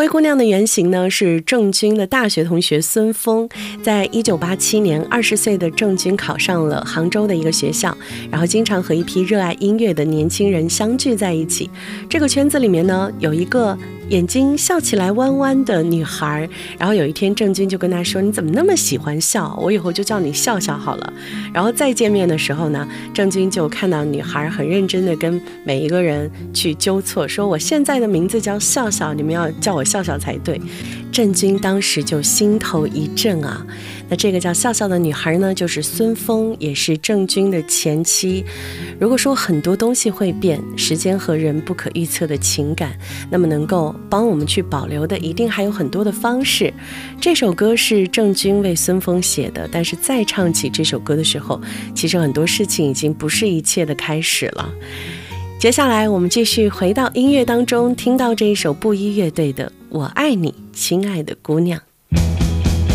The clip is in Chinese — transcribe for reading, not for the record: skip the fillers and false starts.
灰姑娘的原型呢是郑钧的大学同学孙峰。在1987年，20岁的郑钧考上了杭州的一个学校，然后经常和一批热爱音乐的年轻人相聚在一起。这个圈子里面呢，有一个眼睛笑起来弯弯的女孩，然后有一天郑钧就跟她说：“你怎么那么喜欢笑？我以后就叫你笑笑好了。”然后再见面的时候呢，郑钧就看到女孩很认真的跟每一个人去纠错，说我现在的名字叫笑笑，你们要叫我笑笑才对。郑钧当时就心头一震啊。那这个叫笑笑的女孩呢，就是孙峰，也是郑钧的前妻。如果说很多东西会变，时间和人不可预测的情感，那么能够帮我们去保留的一定还有很多的方式。这首歌是郑钧为孙峰写的，但是再唱起这首歌的时候，其实很多事情已经不是一切的开始了。接下来我们继续回到音乐当中，听到这一首布衣乐队的《我爱你，亲爱的姑娘》。